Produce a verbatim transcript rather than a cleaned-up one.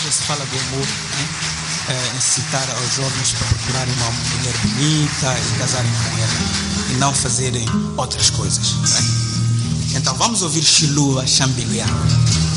igreja se fala do amor, né? É, incitar aos jovens para procurarem uma mulher bonita e casarem com ela e não fazerem outras coisas, né? Então vamos ouvir Shilua Shambiliá.